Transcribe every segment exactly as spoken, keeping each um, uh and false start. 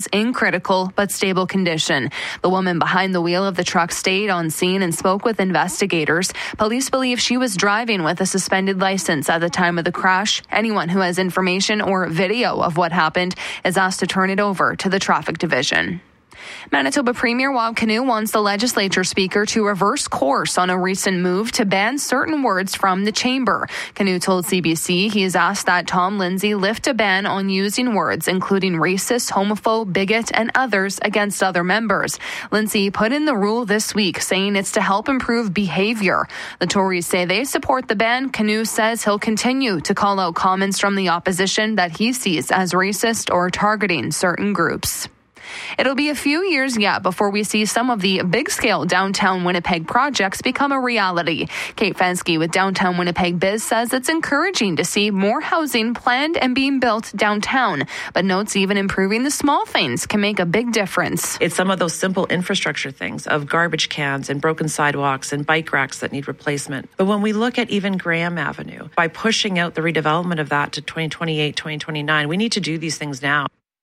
in critical but stable condition. The woman behind the wheel of the truck stayed on scene and spoke with investigators. Police believe she was driving with a suspended license at the time of the crash. Anyone who has information or video of what happened is asked to turn it over to the traffic division. Manitoba Premier Wab Kinew wants the legislature speaker to reverse course on a recent move to ban certain words from the chamber. Kinew told C B C he has asked that Tom Lindsay lift a ban on using words including racist, homophobe, bigot, and others against other members. Lindsay put in the rule this week, saying it's to help improve behavior. The Tories say they support the ban. Kinew says he'll continue to call out comments from the opposition that he sees as racist or targeting certain groups. It'll be a few years yet before we see some of the big-scale downtown Winnipeg projects become a reality. Kate Fensky with Downtown Winnipeg Biz says it's encouraging to see more housing planned and being built downtown, but notes even improving the small things can make a big difference. It's some of those simple infrastructure things of garbage cans and broken sidewalks and bike racks that need replacement. But when we look at even Graham Avenue, by pushing out the redevelopment of that to twenty twenty-eight, twenty twenty-nine, we need to do these things now.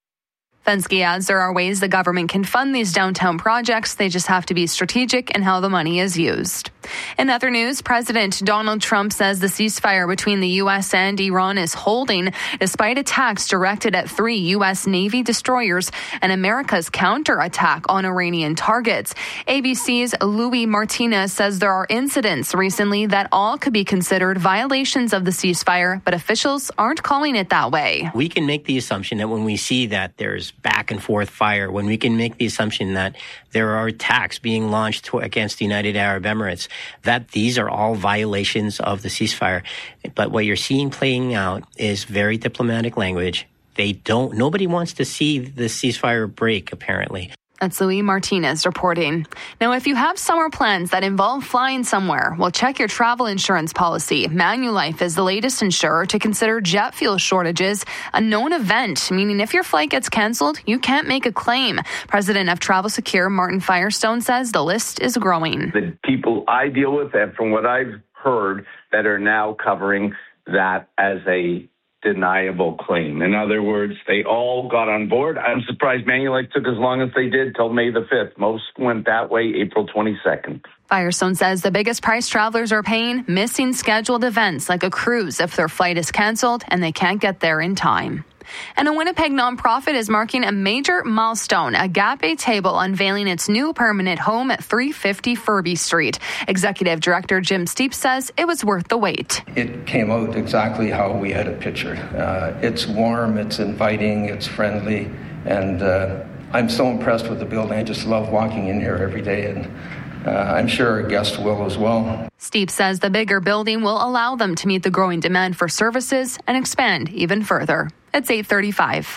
Fensky adds there are ways the government can fund these downtown projects. They just have to be strategic in how the money is used. In other news, President Donald Trump says the ceasefire between the U S and Iran is holding despite attacks directed at three U S Navy destroyers and America's counterattack on Iranian targets. A B C's Louis Martinez says there are incidents recently that all could be considered violations of the ceasefire, but officials aren't calling it that way. We can make the assumption that when we see that there's back and forth fire, when we can make the assumption that there are attacks being launched to, against the United Arab Emirates, that these are all violations of the ceasefire. But what you're seeing playing out is very diplomatic language. They don't, nobody wants to see the ceasefire break, apparently. That's Louis Martinez reporting. Now, if you have summer plans that involve flying somewhere, well, check your travel insurance policy. Manulife is the latest insurer to consider jet fuel shortages a known event, meaning if your flight gets canceled, you can't make a claim. President of Travel Secure, Martin Firestone, says the list is growing. The people I deal with, and from what I've heard, that are now covering that as a deniable claim. In other words, they all got on board. I'm surprised Manulife took as long as they did till May the fifth. Most went that way April twenty-second. Firestone says the biggest price travelers are paying, missing scheduled events like a cruise if their flight is canceled and they can't get there in time. And a Winnipeg nonprofit is marking a major milestone. Agape Table unveiling its new permanent home at three fifty Furby Street. Executive Director Jim Steep says it was worth the wait. It came out exactly how we had it pictured. Uh, it's warm, it's inviting, it's friendly, and uh, I'm so impressed with the building. I just love walking in here every day, and uh, I'm sure our guests will as well. Steep says the bigger building will allow them to meet the growing demand for services and expand even further. It's eight thirty-five.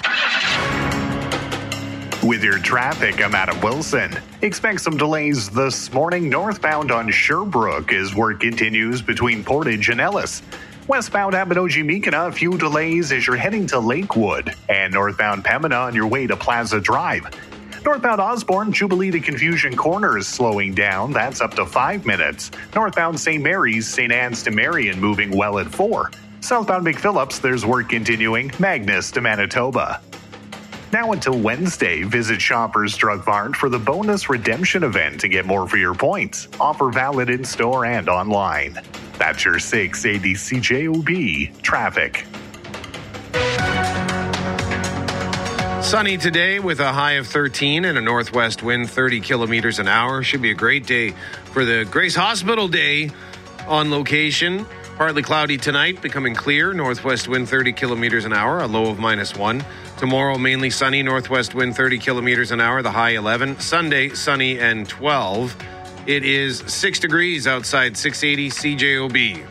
With your traffic, I'm Adam Wilson. Expect some delays this morning northbound on Sherbrooke as work continues between Portage and Ellis. Westbound Abinogi-Meekina, a few delays as you're heading to Lakewood. And northbound Pembina on your way to Plaza Drive. Northbound Osborne, Jubilee to Confusion Corner is slowing down. That's up to five minutes. Northbound Saint Mary's, Saint Anne's to Marion moving well at four. Southbound McPhillips, there's work continuing. Magnus to Manitoba. Now until Wednesday, visit Shoppers Drug Mart for the bonus redemption event to get more for your points. Offer valid in-store and online. That's your six eighty C J O B traffic. Sunny today with a high of thirteen and a northwest wind thirty kilometers an hour. Should be a great day for the Grace Hospital Day on location. Partly cloudy tonight, becoming clear. Northwest wind thirty kilometers an hour, a low of minus one. Tomorrow, mainly sunny. Northwest wind thirty kilometers an hour, the high eleven. Sunday, sunny and twelve. It is six degrees outside six eighty C J O B.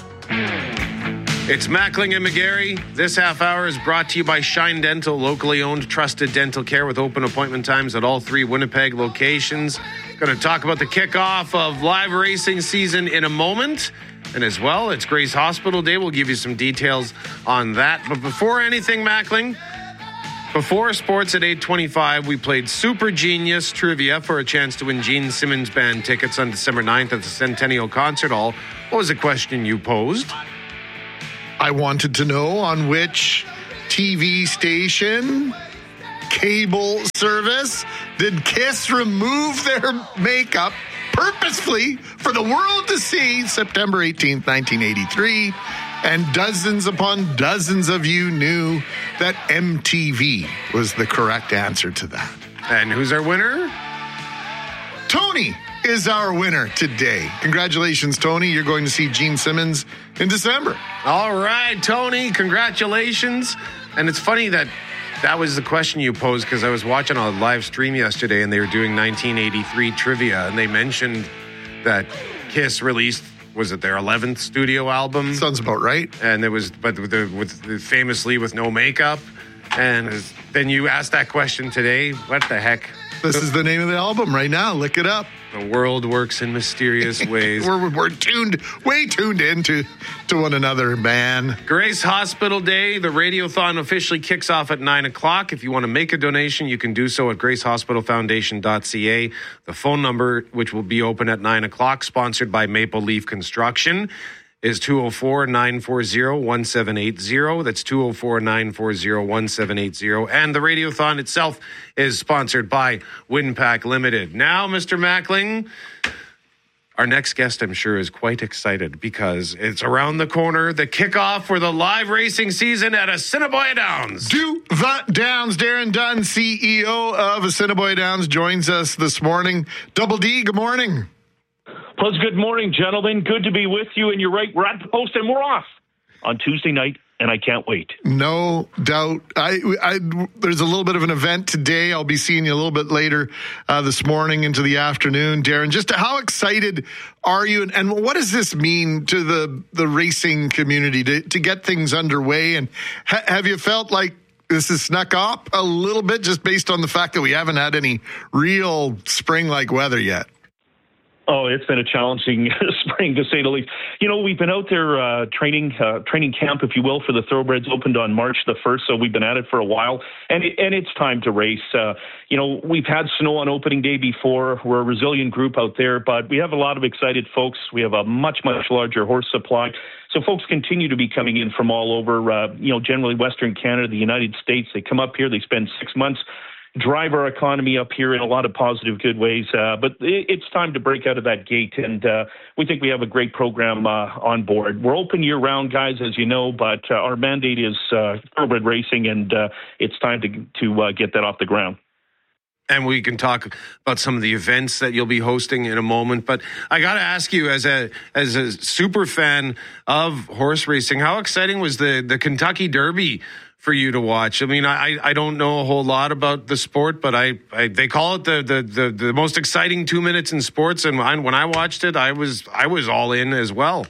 It's Mackling and McGarry. This half hour is brought to you by Shine Dental, locally owned, trusted dental care with open appointment times at all three Winnipeg locations. Going to talk about the kickoff of live racing season in a moment. And as well, it's Grace Hospital Day. We'll give you some details on that. But before anything, Mackling, before sports at eight twenty-five, we played Super Genius Trivia for a chance to win Gene Simmons Band tickets on December ninth at the Centennial Concert Hall. What was the question you posed? I wanted to know on which T V station cable service? Did Kiss remove their makeup purposefully for the world to see September eighteenth, nineteen eighty-three? And dozens upon dozens of you knew that M T V was the correct answer to that. And who's our winner? Tony is our winner today. Congratulations, Tony. You're going to see Gene Simmons in December. All right, Tony, congratulations. And it's funny that that was the question you posed, because I was watching a live stream yesterday and they were doing nineteen eighty-three trivia, and they mentioned that Kiss released, was it their eleventh studio album? Sounds about right. And it was, but with, the, with famously with no makeup. And then you asked that question today. What the heck? This is the name of the album right now. Look it up. The world works in mysterious ways. we're, we're tuned, way tuned into to one another, man. Grace Hospital Day. The Radiothon officially kicks off at nine o'clock. If you want to make a donation, you can do so at grace hospital foundation dot c a. The phone number, which will be open at nine o'clock, sponsored by Maple Leaf Construction, is two oh four, nine four zero, one seven eight zero. That's two oh four, nine four zero, one seven eight zero. And the Radiothon itself is sponsored by Winpack Limited. Now, Mister Mackling, our next guest, I'm sure, is quite excited because it's around the corner, the kickoff for the live racing season at Assiniboia Downs. Do the Downs. Darren Dunn, C E O of Assiniboia Downs, joins us this morning. Double D, good morning. Plus, good morning, gentlemen. Good to be with you. And you're right, we're at the post and we're off on Tuesday night, and I can't wait. No doubt. I, I, there's a little bit of an event today. I'll be seeing you a little bit later uh, this morning into the afternoon, Darren. Just how excited are you, and, and what does this mean to the, the racing community to, to get things underway? And ha- have you felt like this has snuck up a little bit just based on the fact that we haven't had any real spring-like weather yet? Oh, it's been a challenging spring, to say the least. You know, we've been out there uh, training, uh, training camp, if you will, for the Thoroughbreds opened on March the first, so we've been at it for a while, and it, and it's time to race. Uh, you know, we've had snow on opening day before. We're a resilient group out there, but we have a lot of excited folks. We have a much, much larger horse supply. So folks continue to be coming in from all over, uh, you know, generally Western Canada, the United States. They come up here, they spend six months, drive our economy up here in a lot of positive, good ways. Uh, but it, it's time to break out of that gate, and uh, we think we have a great program uh, on board. We're open year-round, guys, as you know, but uh, our mandate is uh, thoroughbred racing, and uh, it's time to, to uh, get that off the ground. And we can talk about some of the events that you'll be hosting in a moment. But I got to ask you, as a as a super fan of horse racing, how exciting was the, the Kentucky Derby for you to watch? I mean, I, I don't know a whole lot about the sport, but I, I they call it the, the, the, the most exciting two minutes in sports. And when I watched it, I was I was all in as well.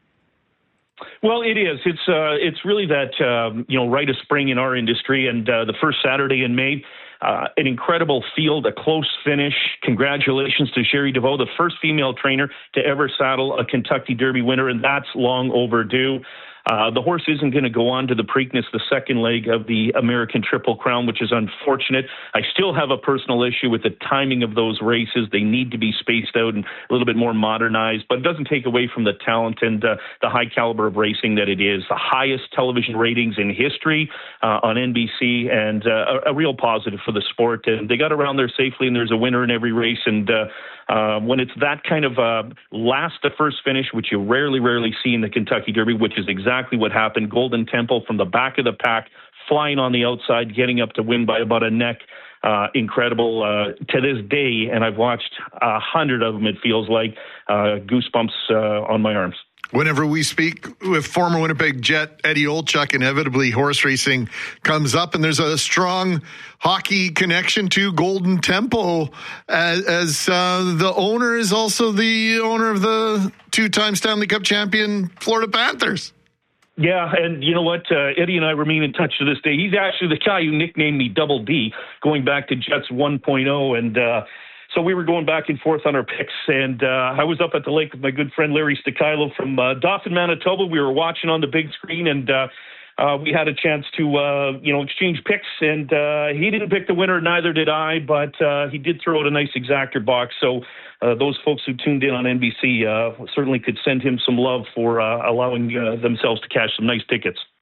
Well, it is. It's uh, it's really that um, you know, rite of spring in our industry, and uh, the first Saturday in May. Uh, an incredible field, a close finish. Congratulations to Sherry DeVoe, the first female trainer to ever saddle a Kentucky Derby winner, and that's long overdue. Uh, the horse isn't going to go on to the Preakness, the second leg of the American Triple Crown, which is unfortunate. I still have a personal issue with the timing of those races. They need to be spaced out and a little bit more modernized, but it doesn't take away from the talent and uh, the high caliber of racing that it is. The highest television ratings in history uh, on N B C, and uh, a, a real positive for the sport. And they got around there safely, and there's a winner in every race. And uh, uh, when it's that kind of uh, last to first finish, which you rarely, rarely see in the Kentucky Derby, which is exactly Exactly what happened. Golden Temple from the back of the pack, flying on the outside, getting up to win by about a neck. Uh, incredible uh, to this day, and I've watched a hundred of them, it feels like. Uh, goosebumps uh, on my arms. Whenever we speak with former Winnipeg Jet Eddie Olchuk, inevitably horse racing comes up, and there's a strong hockey connection to Golden Temple, as, as uh, the owner is also the owner of the two-time Stanley Cup champion Florida Panthers. Yeah, and you know what? Uh, Eddie and I remain in touch to this day. He's actually the guy who nicknamed me Double D, going back to Jets one point oh, and uh, so we were going back and forth on our picks, and uh, I was up at the lake with my good friend Larry Stakilo from uh, Dauphin, Manitoba. We were watching on the big screen, and uh, uh, we had a chance to, uh, you know, exchange picks, and uh, he didn't pick the winner, neither did I, but uh, he did throw out a nice exactor box, so Uh, those folks who tuned in on N B C uh, certainly could send him some love for uh, allowing uh, themselves to cash some nice tickets.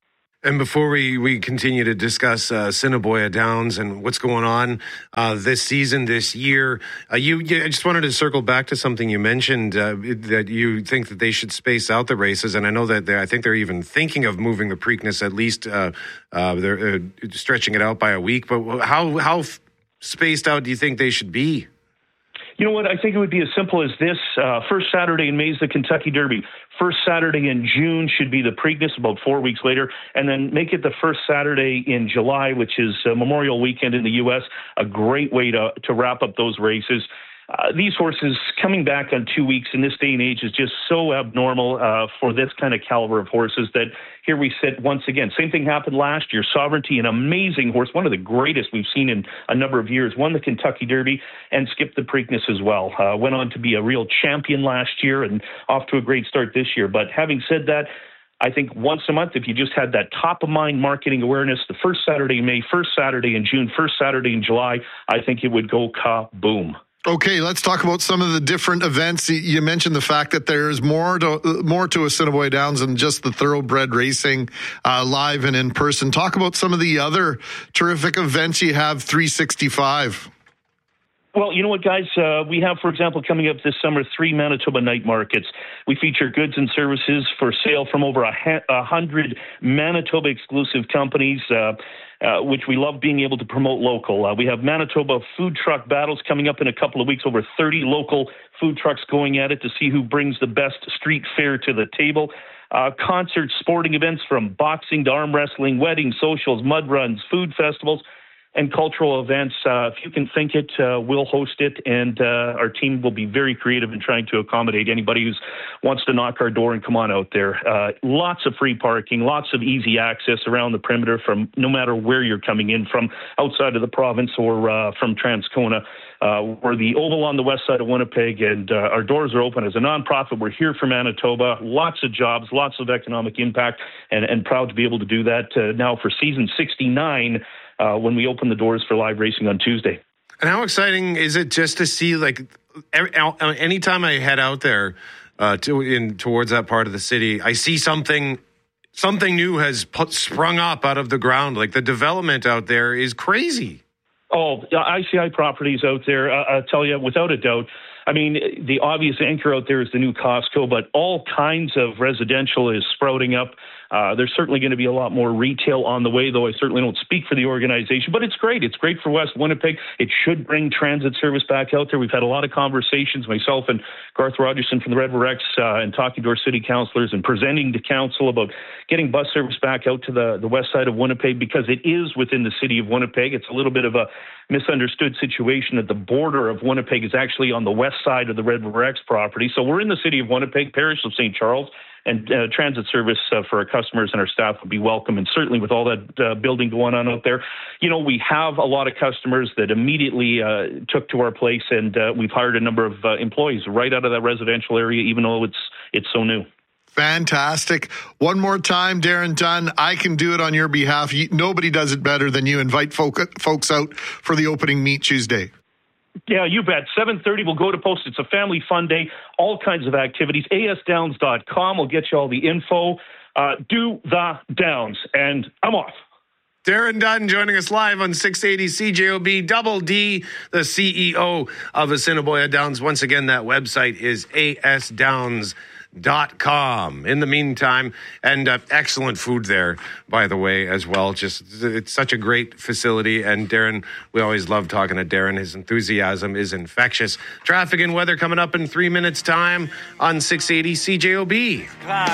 And before we, we continue to discuss uh, Assiniboia Downs and what's going on uh, this season, this year, uh, you, you I just wanted to circle back to something you mentioned, uh, that you think that they should space out the races. And I know that I think they're even thinking of moving the Preakness, at least uh, uh, they're uh, stretching it out by a week. But how, how spaced out do you think they should be? You know what? I think it would be as simple as this. Uh, first Saturday in May is the Kentucky Derby. First Saturday in June should be the Preakness, about four weeks later. And then make it the first Saturday in July, which is uh, Memorial Weekend in the U S, a great way to, to wrap up those races. Uh, these horses coming back on two weeks in this day and age is just so abnormal uh, for this kind of caliber of horses that here we sit once again. Same thing happened last year. Sovereignty, an amazing horse, one of the greatest we've seen in a number of years, won the Kentucky Derby and skipped the Preakness as well. Uh, went on to be a real champion last year and off to a great start this year. But having said that, I think once a month, if you just had that top-of-mind marketing awareness, the first Saturday in May, first Saturday in June, first Saturday in July, I think it would go kaboom. Okay, let's talk about some of the different events. You mentioned the fact that there's more to more to Assiniboia Downs than just the thoroughbred racing, uh, live and in person. Talk about some of the other terrific events you have three sixty-five. Well, you know what, guys? Uh, we have, for example, coming up this summer, three Manitoba night markets. We feature goods and services for sale from over a, ha- a hundred Manitoba exclusive companies, uh, uh, which we love being able to promote local. Uh, we have Manitoba food truck battles coming up in a couple of weeks, over thirty local food trucks going at it to see who brings the best street fare to the table. Uh, concerts, sporting events from boxing to arm wrestling, weddings, socials, mud runs, food festivals, and cultural events. Uh, if you can think it, uh, we'll host it, and uh, our team will be very creative in trying to accommodate anybody who wants to knock our door and come on out there. Uh, lots of free parking, lots of easy access around the perimeter from no matter where you're coming in from, outside of the province or uh, from Transcona. Uh, we're the Oval on the west side of Winnipeg, and uh, our doors are open. As a nonprofit, we're here for Manitoba. Lots of jobs, lots of economic impact, and, and proud to be able to do that uh, now for season sixty-nine, Uh, when we open the doors for live racing on Tuesday. And how exciting is it just to see, like, every, anytime I head out there uh, to in towards that part of the city, I see something something new has put, sprung up out of the ground. Like, the development out there is crazy. Oh, I C I properties out there, uh, I'll tell you, without a doubt. I mean, the obvious anchor out there is the new Costco, but all kinds of residential is sprouting up. Uh, there's certainly going to be a lot more retail on the way, though I certainly don't speak for the organization, but it's great. It's great for West Winnipeg. It should bring transit service back out there. We've had a lot of conversations, myself and Garth Rogerson from the Red River X, uh, and talking to our city councillors and presenting to council about getting bus service back out to the, the west side of Winnipeg, because it is within the city of Winnipeg. It's a little bit of a misunderstood situation that the border of Winnipeg is actually on the west side of the Red River X property. So we're in the city of Winnipeg, parish of Saint Charles, and uh, transit service uh, for our customers and our staff would be welcome. And certainly with all that uh, building going on out there, you know, we have a lot of customers that immediately uh, took to our place, and uh, we've hired a number of uh, employees right out of that residential area, even though it's it's so new. Fantastic. One more time, Darren Dunn. I can do it on your behalf. Nobody does it better than you. Invite folk, folks out for the opening meet Tuesday. Yeah, you bet. seven thirty, we'll go to post. It's a family fun day, all kinds of activities. A S downs dot com will get you all the info. Uh, do the Downs, and I'm off. Darren Dunn joining us live on six eighty C J O B. Double D, the C E O of Assiniboia Downs. Once again, that website is A S downs dot com. In the meantime, and uh, excellent food there, by the way, as well. Just, it's such a great facility. And Darren, we always love talking to Darren. His enthusiasm is infectious. Traffic and weather coming up in three minutes time on six eighty C J O B.